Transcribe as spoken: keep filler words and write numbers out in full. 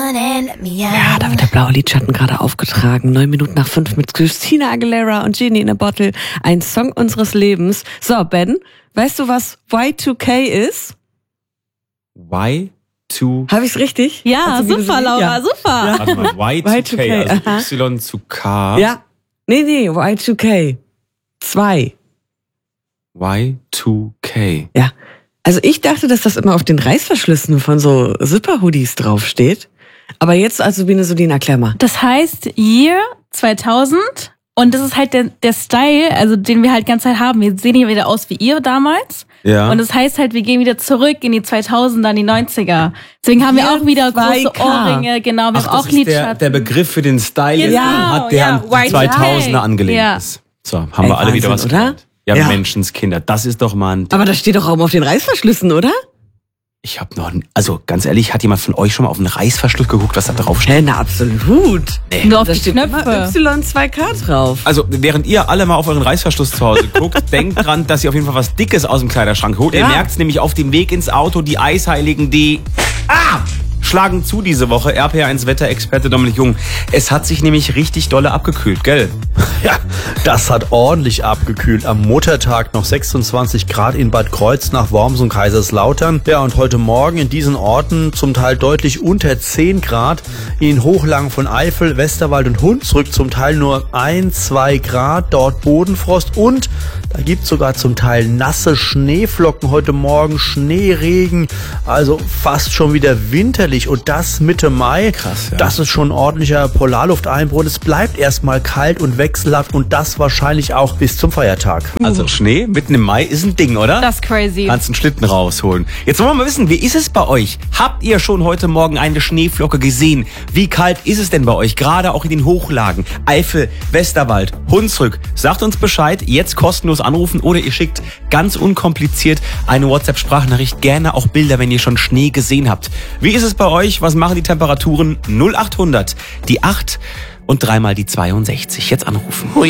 Ja, da wird der blaue Lidschatten gerade aufgetragen. Neun Minuten nach fünf mit Christina Aguilera und Genie in a Bottle. Ein Song unseres Lebens. So, Ben, weißt du, was Y zwei K ist? Y zwei K? Habe ich's richtig? Ja, super, Laura, ja. super. Ja. Warte mal, Y zwei K, also aha. Y zu K. Ja, nee, nee, Y zwei K. Zwei. Y zwei K. Ja. Also ich dachte, dass das immer auf den Reißverschlüssen von so Zipper-Hoodies draufsteht. Aber jetzt, also Biene Solin, erklär mal. Das heißt Year zweitausend und das ist halt der, der Style, also den wir halt die ganze Zeit haben. Wir sehen hier wieder aus wie ihr damals. Ja. Und das heißt halt, wir gehen wieder zurück in die zweitausender, in die neunziger. Deswegen haben wir auch wieder große Ohrringe, genau, wir Ach, haben auch das ist der, Lidschatten. der Begriff für den Style, genau, den hat, der ja, an die zweitausender angelegt ja. ist. So, haben Ey, wir alle Wahnsinn, wieder was oder? gelernt. Ja, ja, Menschenskinder, das ist doch mal ein... Aber das steht doch auch auf den Reißverschlüssen, oder? Ich hab noch... Also, ganz ehrlich, hat jemand von euch schon mal auf den Reißverschluss geguckt, was da drauf steht? Hä, na, absolut. Nee. Nur auf da die steht Knöpfe. immer Y zwei K drauf. Also, während ihr alle mal auf euren Reißverschluss zu Hause guckt, denkt dran, dass ihr auf jeden Fall was Dickes aus dem Kleiderschrank holt. Ja. Ihr merkt's nämlich auf dem Weg ins Auto, die Eisheiligen, die... Ah! schlagen zu diese Woche. R P R eins Wetterexperte Dominik Jung. Es hat sich nämlich richtig dolle abgekühlt, gell? Ja, das hat ordentlich abgekühlt. Am Muttertag noch sechsundzwanzig Grad in Bad Kreuznach, Worms und Kaiserslautern. Ja, und heute Morgen in diesen Orten zum Teil deutlich unter zehn Grad. In den Hochlagen von Eifel, Westerwald und Hunsrück zum Teil nur ein, zwei Grad. Dort Bodenfrost und da gibt's sogar zum Teil nasse Schneeflocken heute Morgen, Schneeregen. Also fast schon wieder winterlich. Und das Mitte Mai, krass, ja. Das ist schon ein ordentlicher Polarlufteinbruch. Es bleibt erstmal kalt und wechselhaft und das wahrscheinlich auch bis zum Feiertag. Also Schnee mitten im Mai ist ein Ding, oder? Das ist crazy. Kannst einen Schlitten rausholen. Jetzt wollen wir mal wissen, wie ist es bei euch? Habt ihr schon heute Morgen eine Schneeflocke gesehen? Wie kalt ist es denn bei euch? Gerade auch in den Hochlagen. Eifel, Westerwald, Hunsrück. Sagt uns Bescheid, jetzt kostenlos anrufen oder ihr schickt ganz unkompliziert eine WhatsApp-Sprachnachricht. Gerne auch Bilder, wenn ihr schon Schnee gesehen habt. Wie ist es bei euch? Was machen die Temperaturen? null acht hundert, die acht und dreimal die zweiundsechzig. Jetzt anrufen.